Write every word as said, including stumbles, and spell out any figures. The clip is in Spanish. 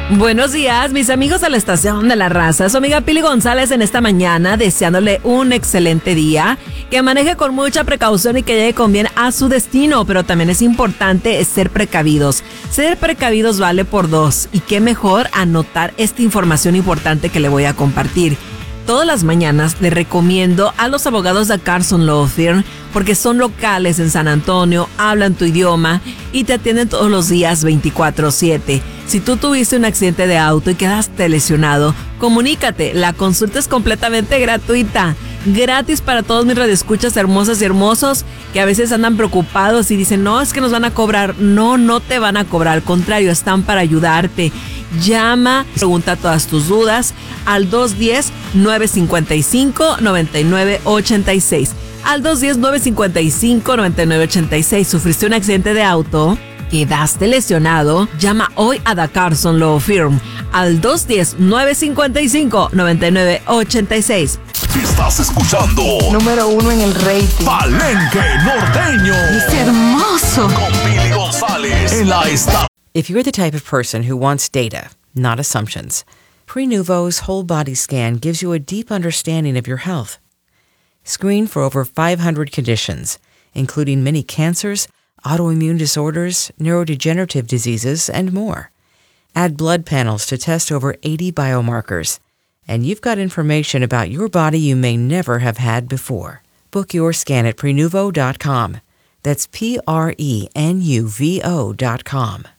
Buenos días, mis amigos de la Estación de la Raza. Su amiga Pili González en esta mañana, deseándole un excelente día, que maneje con mucha precaución y que llegue con bien a su destino, pero también es importante ser precavidos. Ser precavidos vale por dos, y qué mejor anotar esta información importante que le voy a compartir. Todas las mañanas le recomiendo a los abogados de Carson Law Firm porque son locales en San Antonio, hablan tu idioma y te atienden todos los días veinticuatro siete. Si tú tuviste un accidente de auto y quedaste lesionado, comunícate. La consulta es completamente gratuita. Gratis para todos mis radioescuchas hermosas y hermosos que a veces andan preocupados y dicen, no, es que nos van a cobrar. No, no te van a cobrar. Al contrario, están para ayudarte. Llama, pregunta todas tus dudas al dos uno cero, nueve cinco cinco, nueve nueve ocho seis. Al dos uno cero, nueve cinco cinco, nueve nueve ocho seis. ¿Sufriste un accidente de auto? ¿Quedaste lesionado? Llama hoy a The Carson Law Firm al dos uno cero, nueve cinco cinco, nueve nueve ocho seis. Estás escuchando número uno en el rating Palenque Norteño. ¡Es hermoso! Con Pili González en la estación. If you're the type of person who wants data, not assumptions, Prenuvo's whole body scan gives you a deep understanding of your health. Screen for over five hundred conditions, including many cancers, autoimmune disorders, neurodegenerative diseases, and more. Add blood panels to test over eighty biomarkers, and you've got information about your body you may never have had before. Book your scan at Prenuvo dot com. That's P R E N U V O dot com.